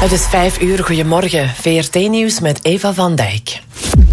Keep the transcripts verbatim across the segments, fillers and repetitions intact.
Het is vijf uur, goedemorgen. V R T-nieuws met Eva van Dijk.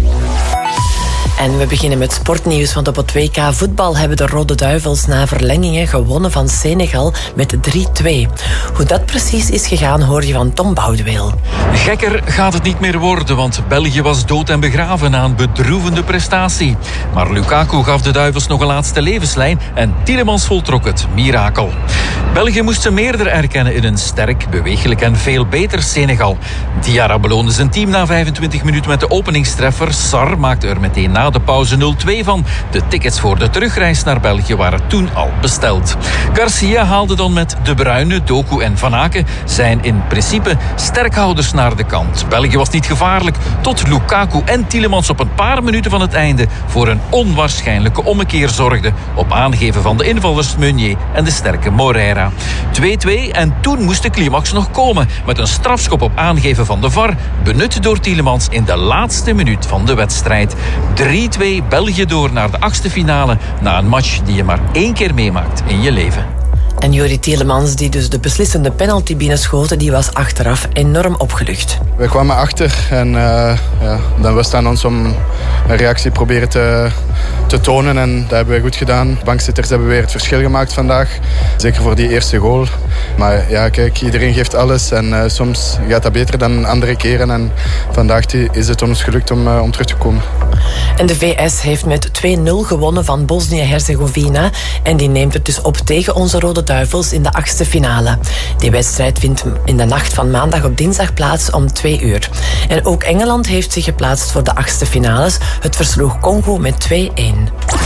En we beginnen met sportnieuws, want op het W K voetbal hebben de Rode Duivels na verlengingen gewonnen van Senegal met drie twee. Hoe dat precies is gegaan, hoor je van Tom Boudeweel. Gekker gaat het niet meer worden, want België was dood en begraven na een bedroevende prestatie. Maar Lukaku gaf de Duivels nog een laatste levenslijn en Tielemans voltrok het mirakel. België moest ze meerder erkennen in een sterk, beweeglijk en veel beter Senegal. Diarra beloonde zijn team na vijfentwintig minuten met de openingstreffer. Sarr maakte er meteen na de pauze nul twee van. De tickets voor de terugreis naar België waren toen al besteld. Garcia haalde dan met De Bruyne, Doku en Van Aken zijn in principe sterkhouders naar de kant. België was niet gevaarlijk tot Lukaku en Tielemans op een paar minuten van het einde voor een onwaarschijnlijke ommekeer zorgden op aangeven van de invallers Meunier en de sterke Moreira. twee twee en toen moest de climax nog komen met een strafschop op aangeven van de V A R, benut door Tielemans in de laatste minuut van de wedstrijd. drie twee België door naar de achtste finale na een match die je maar één keer meemaakt in je leven. En Jori Tielemans, die dus de beslissende penalty binnenschoten, die was achteraf enorm opgelucht. We kwamen achter en uh, ja, dan was het aan ons om een reactie proberen te, te tonen. En dat hebben we goed gedaan. De bankzitters hebben weer het verschil gemaakt vandaag. Zeker voor die eerste goal. Maar ja, kijk, iedereen geeft alles. En uh, soms gaat dat beter dan andere keren. En vandaag is het ons gelukt om, uh, om terug te komen. En de V S heeft met twee nul gewonnen van Bosnië-Herzegovina. En die neemt het dus op tegen onze Rode Duivels in de achtste finale. Die wedstrijd vindt in de nacht van maandag op dinsdag plaats om twee uur. En ook Engeland heeft zich geplaatst voor de achtste finales. Het versloeg Congo met twee een.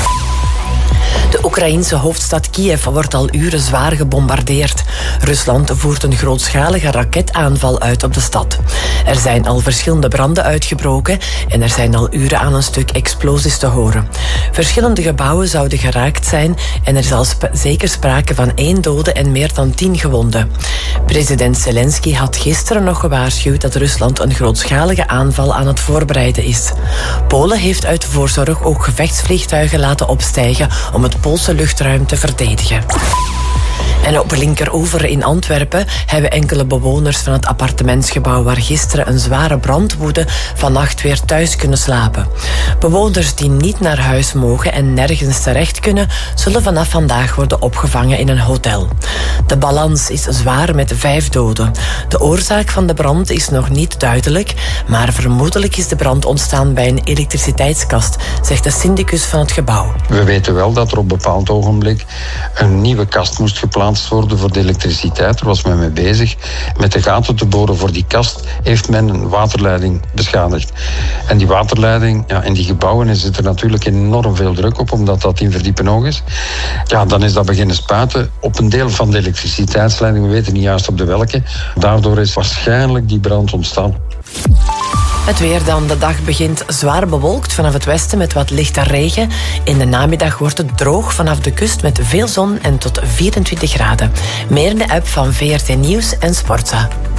De Oekraïense hoofdstad Kiev wordt al uren zwaar gebombardeerd. Rusland voert een grootschalige raketaanval uit op de stad. Er zijn al verschillende branden uitgebroken en er zijn al uren aan een stuk explosies te horen. Verschillende gebouwen zouden geraakt zijn en er is al sp- zeker sprake van één dode en meer dan tien gewonden. President Zelensky had gisteren nog gewaarschuwd dat Rusland een grootschalige aanval aan het voorbereiden is. Polen heeft uit voorzorg ook gevechtsvliegtuigen laten opstijgen om het Poolse luchtruim te verdedigen. En op Linkeroever in Antwerpen hebben enkele bewoners van het appartementsgebouw waar gisteren een zware brand woedde vannacht weer thuis kunnen slapen. Bewoners die niet naar huis mogen en nergens terecht kunnen, zullen vanaf vandaag worden opgevangen in een hotel. De balans is zwaar met vijf doden. De oorzaak van de brand is nog niet duidelijk, maar vermoedelijk is de brand ontstaan bij een elektriciteitskast, zegt de syndicus van het gebouw. We weten wel dat er op een bepaald ogenblik een nieuwe kast moest geplaatst worden voor de elektriciteit. Daar was men mee bezig. Met de gaten te boren voor die kast heeft men een waterleiding beschadigd. En die waterleiding, ja, in die gebouwen zit er natuurlijk enorm veel druk op, omdat dat in verdiepen hoog is. Ja, dan is dat beginnen spuiten op een deel van de elektriciteitsleiding. We weten niet juist op de welke. Daardoor is waarschijnlijk die brand ontstaan. Het weer dan. De dag begint zwaar bewolkt vanaf het westen met wat lichte regen. In de namiddag wordt het droog vanaf de kust met veel zon en tot vierentwintig graden. Meer in de app van V R T Nieuws en Sportza.